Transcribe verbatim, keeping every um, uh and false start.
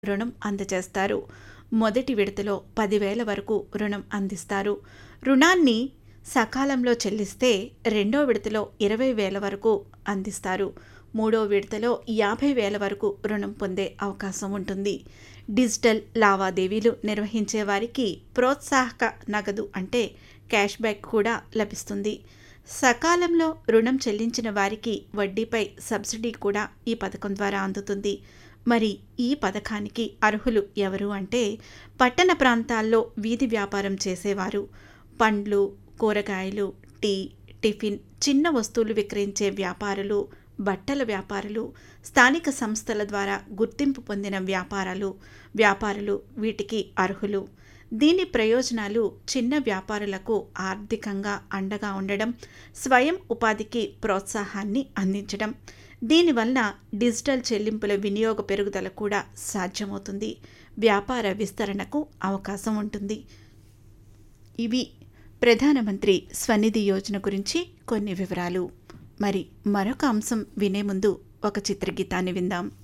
రుణం అందజేస్తారు. మొదటి విడతలో పదివేల వరకు రుణం అందిస్తారు. రుణాన్ని సకాలంలో చెల్లిస్తే రెండో విడతలో ఇరవై వేల వరకు అందిస్తారు. మూడో విడతలో యాభై వేల వరకు రుణం పొందే అవకాశం ఉంటుంది. డిజిటల్ లావాదేవీలు నిర్వహించే వారికి ప్రోత్సాహక నగదు అంటే క్యాష్ బ్యాక్ కూడా లభిస్తుంది. సకాలంలో రుణం చెల్లించిన వారికి వడ్డీపై సబ్సిడీ కూడా ఈ పథకం ద్వారా అందుతుంది. మరి ఈ పథకానికి అర్హులు ఎవరు అంటే పట్టణ ప్రాంతాల్లో వీధి వ్యాపారం చేసేవారు, పండ్లు, కూరగాయలు, టీ, టిఫిన్, చిన్న వస్తువులు విక్రయించే వ్యాపారులు, బట్టల వ్యాపారులు, స్థానిక సంస్థల ద్వారా గుర్తింపు పొందిన వ్యాపారాలు వ్యాపారులు వీటికి అర్హులు. దీని ప్రయోజనాలు చిన్న వ్యాపారులకు ఆర్థికంగా అండగా ఉండడం, స్వయం ఉపాధికి ప్రోత్సాహాన్ని అందించడం. దీనివల్ల డిజిటల్ చెల్లింపుల వినియోగ పెరుగుదల కూడా సాధ్యమవుతుంది. వ్యాపార విస్తరణకు అవకాశం ఉంటుంది. ఇవి ప్రధానమంత్రి స్వనిధి యోజన గురించి కొన్ని వివరాలు. మరి మరొక అంశం వినే ముందు ఒక చిత్రగీతాన్ని విందాం.